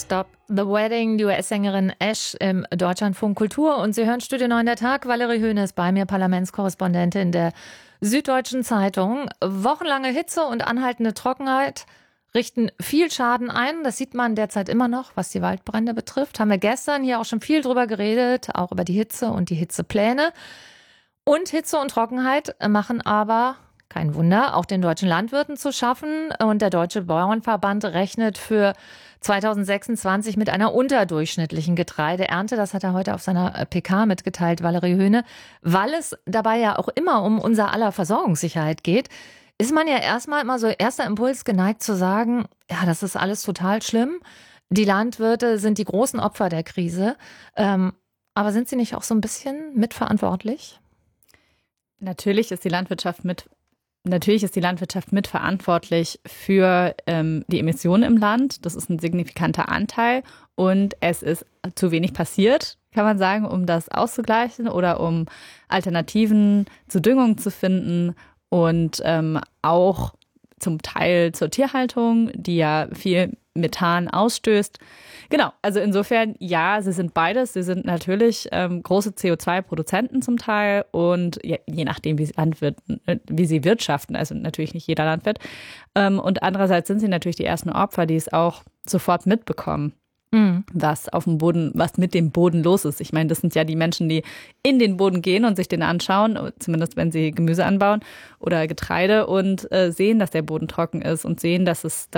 Stop the Wedding, die US-Sängerin Ash im Deutschlandfunk Kultur. Und Sie hören Studio 9 der Tag. Valerie Höhne ist bei mir, Parlamentskorrespondentin der Süddeutschen Zeitung. Wochenlange Hitze und anhaltende Trockenheit richten viel Schaden ein. Das sieht man derzeit immer noch, was die Waldbrände betrifft. Haben wir gestern hier auch schon viel drüber geredet, auch über die Hitze und die Hitzepläne. Und Hitze und Trockenheit machen aber, kein Wunder, auch den deutschen Landwirten zu schaffen. Und der Deutsche Bauernverband rechnet für 2026 mit einer unterdurchschnittlichen Getreideernte. Das hat er heute auf seiner PK mitgeteilt, Valerie Höhne. Weil es dabei ja auch immer um unser aller Versorgungssicherheit geht, ist man ja erstmal immer so erster Impuls geneigt zu sagen, ja, das ist alles total schlimm. Die Landwirte sind die großen Opfer der Krise. Aber sind sie nicht auch so ein bisschen mitverantwortlich? Natürlich ist die Landwirtschaft mitverantwortlich für die Emissionen im Land. Das ist ein signifikanter Anteil. Und es ist zu wenig passiert, kann man sagen, um das auszugleichen oder um Alternativen zur Düngung zu finden. Und auch zum Teil zur Tierhaltung, die ja viel Methan ausstößt. Genau, also insofern, ja, sie sind beides. Sie sind natürlich große CO2-Produzenten zum Teil und je nachdem, wie sie wirtschaften, also natürlich nicht jeder Landwirt. Und andererseits sind sie natürlich die ersten Opfer, die es auch sofort mitbekommen, was auf dem Boden, was mit dem Boden los ist. Ich meine, das sind ja die Menschen, die in den Boden gehen und sich den anschauen, zumindest wenn sie Gemüse anbauen oder Getreide und sehen, dass der Boden trocken ist und sehen, dass es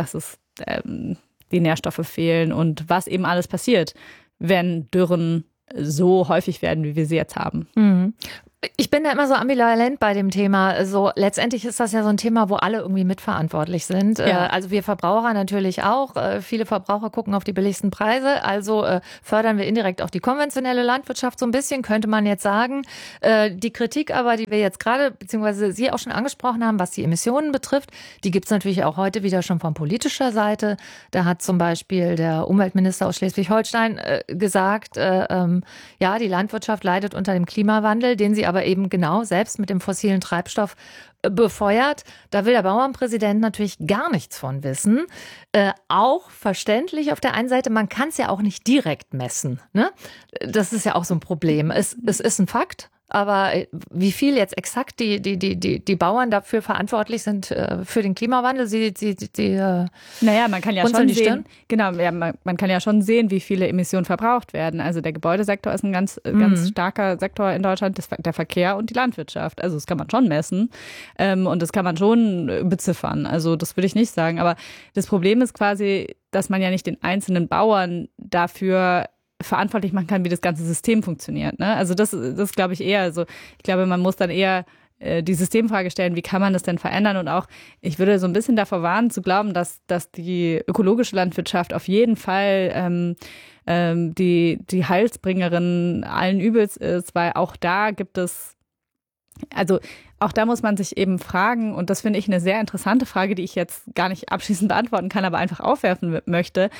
die Nährstoffe fehlen und was eben alles passiert, wenn Dürren so häufig werden, wie wir sie jetzt haben. Mhm. Ich bin da immer so ambivalent bei dem Thema. So, letztendlich ist das ja so ein Thema, wo alle irgendwie mitverantwortlich sind. Ja. Also wir Verbraucher natürlich auch. Viele Verbraucher gucken auf die billigsten Preise. Also fördern wir indirekt auch die konventionelle Landwirtschaft so ein bisschen, könnte man jetzt sagen. Die Kritik aber, die wir jetzt gerade, beziehungsweise Sie auch schon angesprochen haben, was die Emissionen betrifft, die gibt es natürlich auch heute wieder schon von politischer Seite. Da hat zum Beispiel der Umweltminister aus Schleswig-Holstein gesagt, ja, die Landwirtschaft leidet unter dem Klimawandel, den sie aber eben genau selbst mit dem fossilen Treibstoff befeuert. Da will der Bauernpräsident natürlich gar nichts von wissen. Auch verständlich auf der einen Seite, man kann es ja auch nicht direkt messen. Ne? Das ist ja auch so ein Problem. Es ist ein Fakt. Aber wie viel jetzt exakt die Bauern dafür verantwortlich sind für den Klimawandel, naja, man kann ja schon sehen, genau, ja, man kann ja schon sehen, wie viele Emissionen verbraucht werden. Also der Gebäudesektor ist ein ganz starker Sektor in Deutschland, der Verkehr und die Landwirtschaft. Also das kann man schon messen und das kann man schon beziffern. Also das würde ich nicht sagen. Aber das Problem ist quasi, dass man ja nicht den einzelnen Bauern dafür verantwortlich machen kann, wie das ganze System funktioniert. Ne? Also das glaube ich eher. Also ich glaube, man muss dann eher die Systemfrage stellen, wie kann man das denn verändern? Und auch, ich würde so ein bisschen davor warnen, zu glauben, dass die ökologische Landwirtschaft auf jeden Fall die Heilsbringerin allen Übels ist, weil auch da gibt es, also auch da muss man sich eben fragen, und das finde ich eine sehr interessante Frage, die ich jetzt gar nicht abschließend beantworten kann, aber einfach aufwerfen möchte,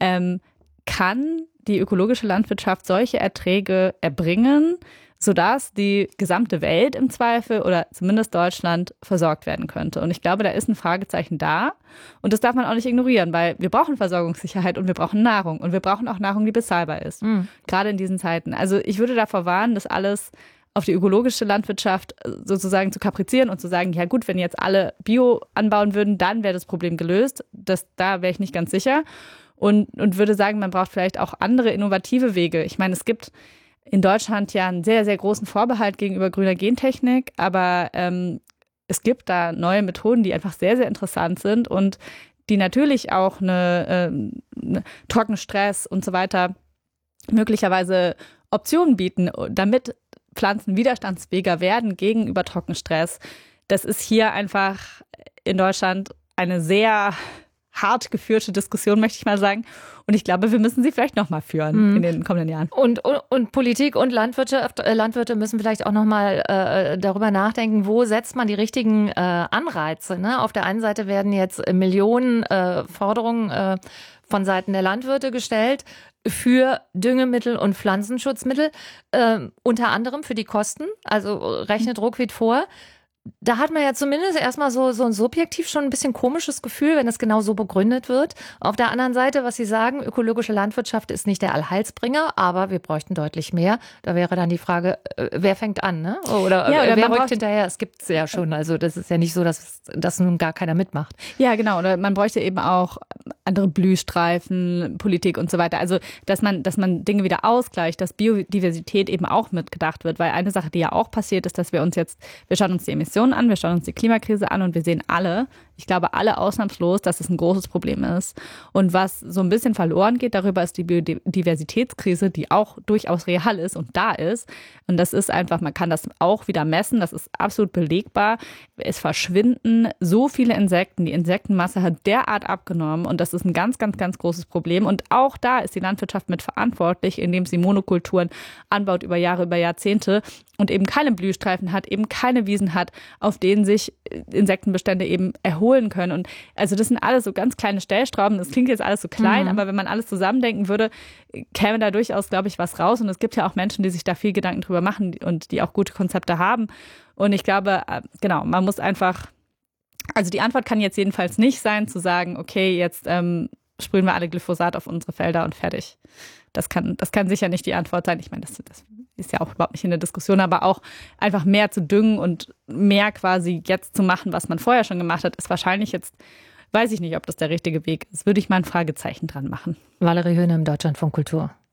kann die ökologische Landwirtschaft solche Erträge erbringen, sodass die gesamte Welt im Zweifel oder zumindest Deutschland versorgt werden könnte. Und ich glaube, da ist ein Fragezeichen da. Und das darf man auch nicht ignorieren, weil wir brauchen Versorgungssicherheit und wir brauchen Nahrung. Und wir brauchen auch Nahrung, die bezahlbar ist. Gerade in diesen Zeiten. Also ich würde davor warnen, das alles auf die ökologische Landwirtschaft sozusagen zu kaprizieren und zu sagen, ja gut, wenn jetzt alle Bio anbauen würden, dann wäre das Problem gelöst. Da wäre ich nicht ganz sicher. Und würde sagen, man braucht vielleicht auch andere innovative Wege. Ich meine, es gibt in Deutschland ja einen sehr, sehr großen Vorbehalt gegenüber grüner Gentechnik, aber es gibt da neue Methoden, die einfach sehr, sehr interessant sind und die natürlich auch eine Trockenstress und so weiter möglicherweise Optionen bieten, damit Pflanzen widerstandsfähiger werden gegenüber Trockenstress. Das ist hier einfach in Deutschland eine sehr hart geführte Diskussion, möchte ich mal sagen. Und ich glaube, wir müssen sie vielleicht noch mal führen in den kommenden Jahren. Und Politik und Landwirte müssen vielleicht auch noch mal darüber nachdenken, wo setzt man die richtigen Anreize. Ne? Auf der einen Seite werden jetzt Millionen Forderungen von Seiten der Landwirte gestellt für Düngemittel und Pflanzenschutzmittel, unter anderem für die Kosten. Also rechnet Ruckwied vor. Da hat man ja zumindest erstmal so ein subjektiv schon ein bisschen komisches Gefühl, wenn es genau so begründet wird. Auf der anderen Seite, was Sie sagen, ökologische Landwirtschaft ist nicht der Allheilsbringer, aber wir bräuchten deutlich mehr. Da wäre dann die Frage, wer fängt an, ne? Oder wer rückt hinterher? Es gibt es ja schon. Also das ist ja nicht so, dass nun gar keiner mitmacht. Ja, genau. Oder man bräuchte eben auch andere Blühstreifen, Politik und so weiter. Also dass man Dinge wieder ausgleicht, dass Biodiversität eben auch mitgedacht wird. Weil eine Sache, die ja auch passiert ist, dass wir schauen uns die Emissionen an, wir schauen uns die Klimakrise an und wir sehen alle, ich glaube alle ausnahmslos, dass es ein großes Problem ist. Und was so ein bisschen verloren geht darüber, ist die Biodiversitätskrise, die auch durchaus real ist und da ist. Und das ist einfach, man kann das auch wieder messen, das ist absolut belegbar. Es verschwinden so viele Insekten, die Insektenmasse hat derart abgenommen und das ist ein ganz, ganz, ganz großes Problem. Und auch da ist die Landwirtschaft mit verantwortlich, indem sie Monokulturen anbaut über Jahre, über Jahrzehnte und eben keine Blühstreifen hat, eben keine Wiesen hat, auf denen sich Insektenbestände eben erholen können. Und also das sind alles so ganz kleine Stellschrauben. Das klingt jetzt alles so klein, aber wenn man alles zusammendenken würde, käme da durchaus, glaube ich, was raus. Und es gibt ja auch Menschen, die sich da viel Gedanken drüber machen und die auch gute Konzepte haben. Und ich glaube, genau, man muss einfach, also die Antwort kann jetzt jedenfalls nicht sein, zu sagen, okay, jetzt sprühen wir alle Glyphosat auf unsere Felder und fertig. Das kann sicher nicht die Antwort sein. Ich meine, das ist ja auch überhaupt nicht in der Diskussion, aber auch einfach mehr zu düngen und mehr quasi jetzt zu machen, was man vorher schon gemacht hat, ist wahrscheinlich jetzt, weiß ich nicht, ob das der richtige Weg ist. Würde ich mal ein Fragezeichen dran machen. Valerie Höhne im Deutschlandfunk Kultur.